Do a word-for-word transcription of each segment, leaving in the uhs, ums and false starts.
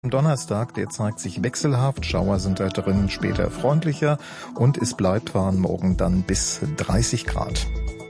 Am Donnerstag, der zeigt sich wechselhaft, Schauer sind da drinnen später freundlicher und es bleibt warm, morgen dann bis dreißig Grad.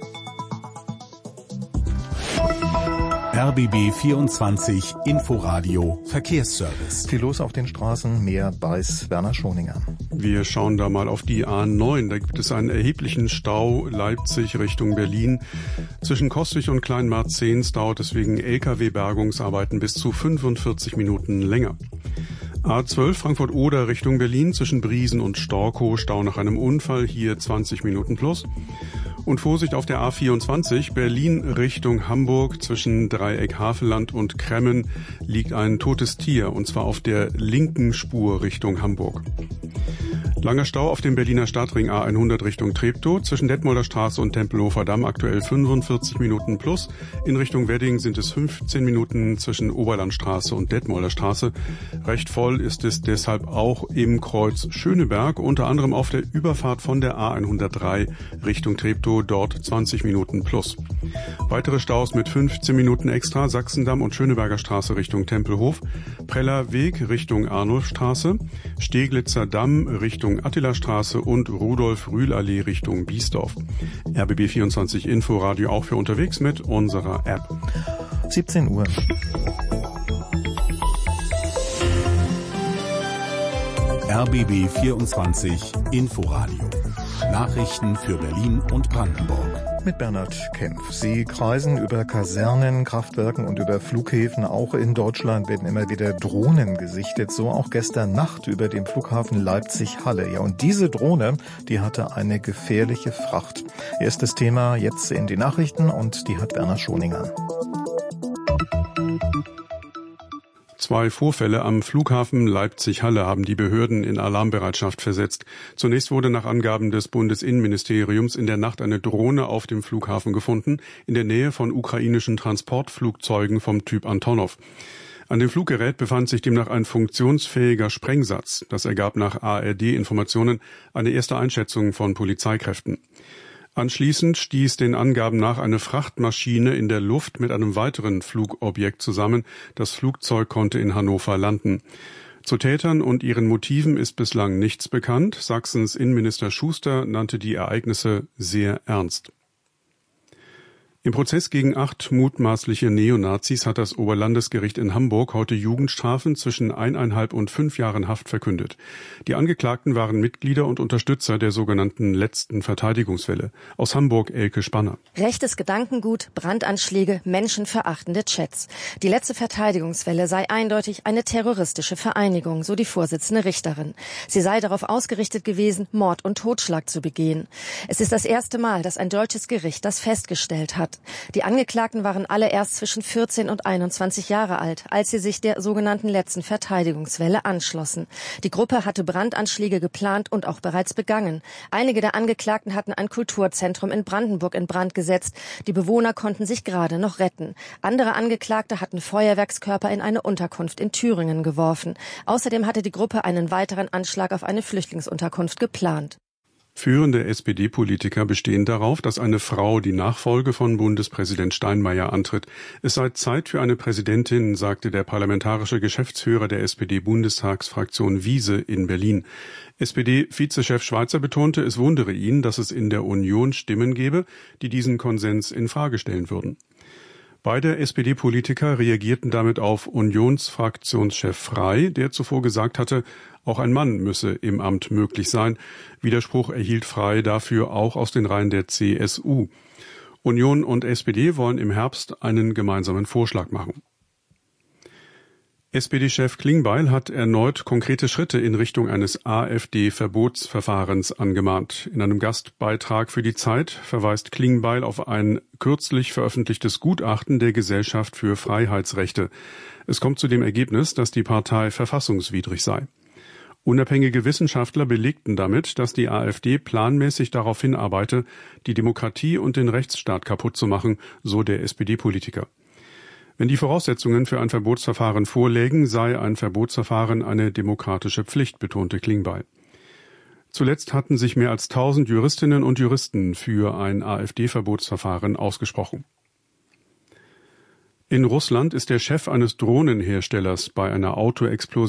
R B B vierundzwanzig Inforadio Verkehrsservice. Viel los auf den Straßen, mehr weiß Werner Schoninger. Wir schauen da mal auf die A neun. Da gibt es einen erheblichen Stau Leipzig Richtung Berlin. Zwischen Koswig und Kleinmarzens dauert es wegen L K W-Bergungsarbeiten bis zu fünfundvierzig Minuten länger. A zwölf Frankfurt-Oder Richtung Berlin zwischen Briesen und Storkow, Stau nach einem Unfall, hier zwanzig Minuten plus. Und Vorsicht auf der A vierundzwanzig, Berlin Richtung Hamburg, zwischen Dreieck Havelland und Kremmen liegt ein totes Tier, und zwar auf der linken Spur Richtung Hamburg. Langer Stau auf dem Berliner Stadtring A hundert Richtung Treptow, zwischen Detmolder Straße und Tempelhofer Damm aktuell fünfundvierzig Minuten plus. In Richtung Wedding sind es fünfzehn Minuten zwischen Oberlandstraße und Detmolder Straße. Recht voll ist es deshalb auch im Kreuz Schöneberg, unter anderem auf der Überfahrt von der A hundertdrei Richtung Treptow, dort zwanzig Minuten plus. Weitere Staus mit fünfzehn Minuten extra, Sachsendamm und Schöneberger Straße Richtung Tempelhof, Preller Weg Richtung Arnulfstraße, Steglitzer Damm Richtung Attilastraße und Rudolf-Rühl-Allee Richtung Biesdorf. R B B vierundzwanzig Inforadio auch für unterwegs mit unserer App. siebzehn Uhr. R B B vierundzwanzig Inforadio. Nachrichten für Berlin und Brandenburg. Mit Bernhard Kempf. Sie kreisen über Kasernen, Kraftwerken und über Flughäfen. Auch in Deutschland werden immer wieder Drohnen gesichtet. So auch gestern Nacht über dem Flughafen Leipzig-Halle. Ja, und diese Drohne, die hatte eine gefährliche Fracht. Erstes Thema jetzt in die Nachrichten und die hat Werner Schoninger. Zwei Vorfälle am Flughafen Leipzig-Halle haben die Behörden in Alarmbereitschaft versetzt. Zunächst wurde nach Angaben des Bundesinnenministeriums in der Nacht eine Drohne auf dem Flughafen gefunden, in der Nähe von ukrainischen Transportflugzeugen vom Typ Antonov. An dem Fluggerät befand sich demnach ein funktionsfähiger Sprengsatz. Das ergab nach A R D-Informationen eine erste Einschätzung von Polizeikräften. Anschließend stieß den Angaben nach eine Frachtmaschine in der Luft mit einem weiteren Flugobjekt zusammen. Das Flugzeug konnte in Hannover landen. Zu Tätern und ihren Motiven ist bislang nichts bekannt. Sachsens Innenminister Schuster nannte die Ereignisse sehr ernst. Im Prozess gegen acht mutmaßliche Neonazis hat das Oberlandesgericht in Hamburg heute Jugendstrafen zwischen eineinhalb und fünf Jahren Haft verkündet. Die Angeklagten waren Mitglieder und Unterstützer der sogenannten letzten Verteidigungswelle. Aus Hamburg Elke Spanner. Rechtes Gedankengut, Brandanschläge, menschenverachtende Chats. Die letzte Verteidigungswelle sei eindeutig eine terroristische Vereinigung, so die Vorsitzende Richterin. Sie sei darauf ausgerichtet gewesen, Mord und Totschlag zu begehen. Es ist das erste Mal, dass ein deutsches Gericht das festgestellt hat. Die Angeklagten waren alle erst zwischen vierzehn und einundzwanzig Jahre alt, als sie sich der sogenannten letzten Verteidigungswelle anschlossen. Die Gruppe hatte Brandanschläge geplant und auch bereits begangen. Einige der Angeklagten hatten ein Kulturzentrum in Brandenburg in Brand gesetzt. Die Bewohner konnten sich gerade noch retten. Andere Angeklagte hatten Feuerwerkskörper in eine Unterkunft in Thüringen geworfen. Außerdem hatte die Gruppe einen weiteren Anschlag auf eine Flüchtlingsunterkunft geplant. Führende S P D-Politiker bestehen darauf, dass eine Frau die Nachfolge von Bundespräsident Steinmeier antritt. Es sei Zeit für eine Präsidentin, sagte der parlamentarische Geschäftsführer der S P D-Bundestagsfraktion Wiese in Berlin. S P D-Vizechef Schweizer betonte, es wundere ihn, dass es in der Union Stimmen gebe, die diesen Konsens in Frage stellen würden. Beide S P D-Politiker reagierten damit auf Unionsfraktionschef Frey, der zuvor gesagt hatte, auch ein Mann müsse im Amt möglich sein. Widerspruch erhielt Frey dafür auch aus den Reihen der C S U. Union und S P D wollen im Herbst einen gemeinsamen Vorschlag machen. S P D-Chef Klingbeil hat erneut konkrete Schritte in Richtung eines AfD-Verbotsverfahrens angemahnt. In einem Gastbeitrag für die Zeit verweist Klingbeil auf ein kürzlich veröffentlichtes Gutachten der Gesellschaft für Freiheitsrechte. Es kommt zu dem Ergebnis, dass die Partei verfassungswidrig sei. Unabhängige Wissenschaftler belegten damit, dass die AfD planmäßig darauf hinarbeite, die Demokratie und den Rechtsstaat kaputt zu machen, so der S P D-Politiker. Wenn die Voraussetzungen für ein Verbotsverfahren vorlägen, sei ein Verbotsverfahren eine demokratische Pflicht, betonte Klingbeil. Zuletzt hatten sich mehr als tausend Juristinnen und Juristen für ein AfD-Verbotsverfahren ausgesprochen. In Russland ist der Chef eines Drohnenherstellers bei einer Autoexplosion